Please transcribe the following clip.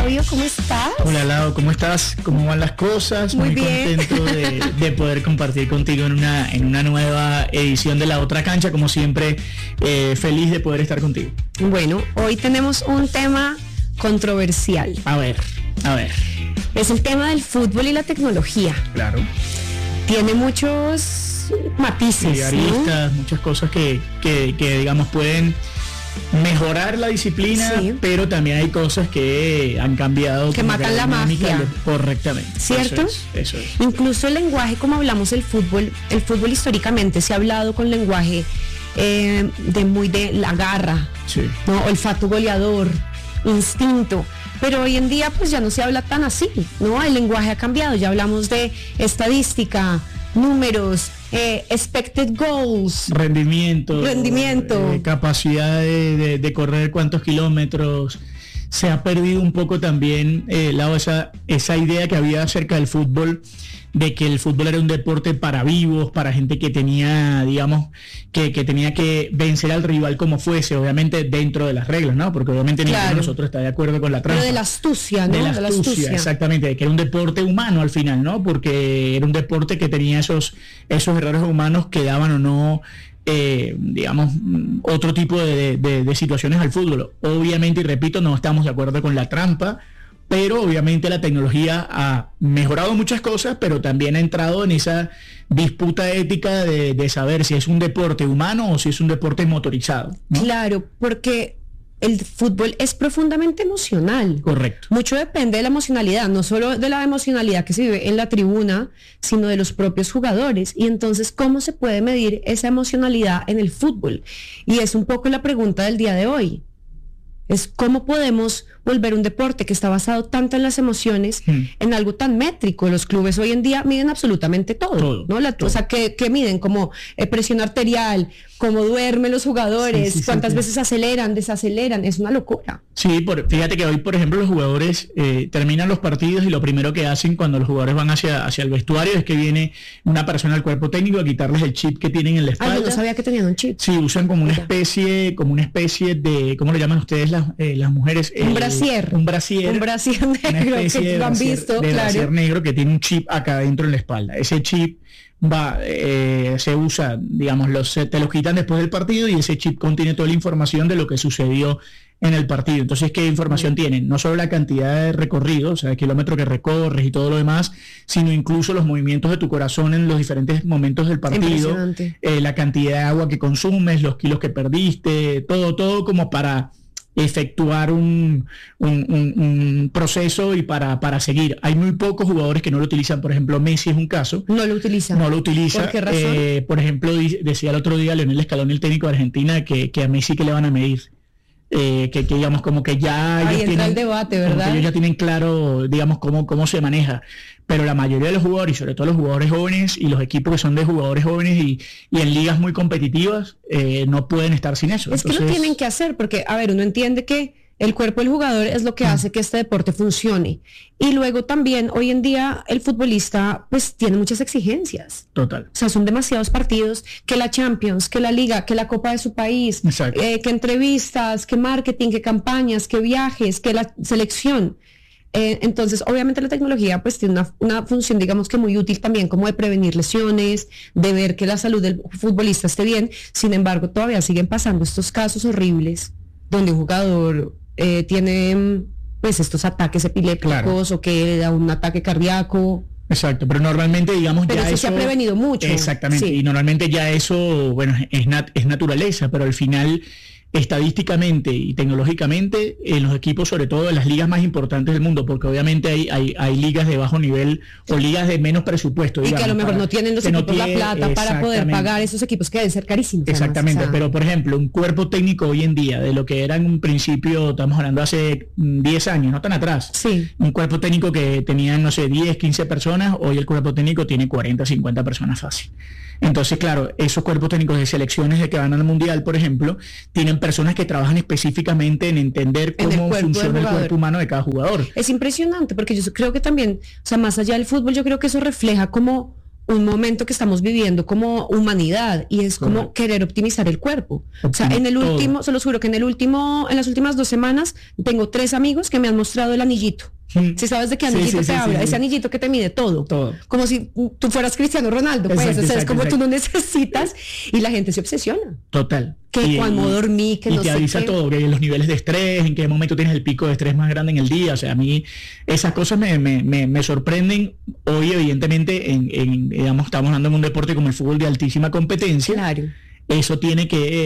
Fabio, ¿cómo estás? Hola Lau, ¿cómo estás? ¿Cómo van las cosas? Muy bien. Contento de poder compartir contigo en una nueva edición de La Otra Cancha, como siempre, feliz de poder estar contigo. Bueno, hoy tenemos un tema controversial. A ver. Es el tema del fútbol y la tecnología. Claro. Tiene muchos matices, aristas, ¿no? Muchas cosas que digamos pueden mejorar la disciplina, sí, pero también hay cosas que han cambiado, que matan la magia correctamente, ¿cierto? Eso es. Incluso el lenguaje, como hablamos el fútbol históricamente se ha hablado con lenguaje de la garra, sí, ¿no? Olfato goleador, instinto, pero hoy en día pues ya no se habla tan así, ¿no? El lenguaje ha cambiado, ya hablamos de estadística, números, expected goals, rendimiento, capacidad de correr cuántos kilómetros. Se ha perdido un poco también esa idea que había acerca del fútbol, de que el fútbol era un deporte para vivos, para gente que tenía, digamos, que tenía que vencer al rival como fuese, obviamente dentro de las reglas, ¿no? Porque obviamente ninguno de nosotros está de acuerdo con la trampa. Pero de la astucia, ¿no? De la astucia, exactamente, de que era un deporte humano al final, ¿no? Porque era un deporte que tenía esos errores humanos que daban o no, digamos, otro tipo de situaciones al fútbol. Obviamente, y repito, no estamos de acuerdo con la trampa, pero obviamente la tecnología ha mejorado muchas cosas, pero también ha entrado en esa disputa ética de saber si es un deporte humano o si es un deporte motorizado, ¿no? Claro, porque el fútbol es profundamente emocional. Correcto. Mucho depende de la emocionalidad, no solo de la emocionalidad que se vive en la tribuna, sino de los propios jugadores. Y entonces, ¿cómo se puede medir esa emocionalidad en el fútbol? Y es un poco la pregunta del día de hoy. Es cómo podemos volver un deporte que está basado tanto en las emociones en algo tan métrico. Los clubes hoy en día miden absolutamente todo, ¿no? Todo. O sea, ¿qué miden? Como presión arterial, cómo duermen los jugadores, sí, cuántas veces aceleran, desaceleran. Es una locura. Sí, fíjate que hoy, por ejemplo, los jugadores terminan los partidos y lo primero que hacen cuando los jugadores van hacia el vestuario es que viene una persona al cuerpo técnico a quitarles el chip que tienen en la espalda. Yo no sabía que tenían un chip. Sí, usan como una especie de, ¿cómo le llaman ustedes las mujeres? Un brasier negro, que lo han visto, de claro. brasier negro que tiene un chip acá adentro en la espalda. Ese chip se usa, digamos, te lo quitan después del partido y ese chip contiene toda la información de lo que sucedió en el partido. Entonces, ¿qué información tienen? No solo la cantidad de recorrido, o sea, el kilómetro que recorres y todo lo demás, sino incluso los movimientos de tu corazón en los diferentes momentos del partido, la cantidad de agua que consumes, los kilos que perdiste, todo como para efectuar un proceso y para seguir. Hay muy pocos jugadores que no lo utilizan. Por ejemplo, Messi es un caso. No lo utiliza. ¿Por qué razón? Por ejemplo, decía el otro día Leonel Scaloni, el técnico de Argentina, que a Messi que le van a medir. Que digamos como que ya ahí entra el debate, ¿verdad? Ellos ya tienen claro, digamos, cómo se maneja, pero la mayoría de los jugadores, y sobre todo los jugadores jóvenes y los equipos que son de jugadores jóvenes y en ligas muy competitivas, no pueden estar sin eso. Entonces, que lo tienen que hacer, porque, a ver, uno entiende que el cuerpo del jugador es lo que hace que este deporte funcione. Y luego también, hoy en día, el futbolista pues tiene muchas exigencias. Total. O sea, son demasiados partidos, que la Champions, que la Liga, que la Copa de su país, que entrevistas, que marketing, que campañas, que viajes, que la selección. Entonces, obviamente la tecnología pues tiene una función, digamos que muy útil también, como de prevenir lesiones, de ver que la salud del futbolista esté bien. Sin embargo, todavía siguen pasando estos casos horribles donde un jugador tiene pues estos ataques epilépticos, o que le da un ataque cardíaco. Exacto, pero normalmente, digamos, pero ya eso se ha prevenido mucho. Exactamente, sí. Y normalmente ya eso, bueno, es naturaleza, pero al final, estadísticamente y tecnológicamente, en los equipos, sobre todo en las ligas más importantes del mundo, porque obviamente hay ligas de bajo nivel o ligas de menos presupuesto, digamos, y que a lo mejor no tienen los equipos la plata para poder pagar esos equipos que deben ser carísimos. Exactamente, además, o sea, pero por ejemplo, un cuerpo técnico hoy en día, de lo que era en un principio, estamos hablando hace 10 años, no tan atrás, sí, un cuerpo técnico que tenía, no sé, 10, 15 personas, hoy el cuerpo técnico tiene 40, 50 personas fácil. Entonces, claro, esos cuerpos técnicos de selecciones de que van al Mundial, por ejemplo, tienen personas que trabajan específicamente en entender cómo funciona el cuerpo humano de cada jugador. Es impresionante, porque yo creo que también, o sea, más allá del fútbol, yo creo que eso refleja como un momento que estamos viviendo como humanidad y es como querer optimizar el cuerpo. O sea, en el último, se los juro que en las últimas 2 semanas tengo 3 amigos que me han mostrado el anillito. Si sabes de qué anillito te habla, ese anillito que te mide todo. Como si tú fueras Cristiano Ronaldo, pues. O sea, es como tú no necesitas y la gente se obsesiona. Total. Que cuando dormí, que no sé qué. Y te avisa todo, que los niveles de estrés, en qué momento tienes el pico de estrés más grande en el día. O sea, a mí esas cosas me sorprenden. Hoy, evidentemente, digamos, estamos hablando en un deporte como el fútbol de altísima competencia. Claro. Eso tiene que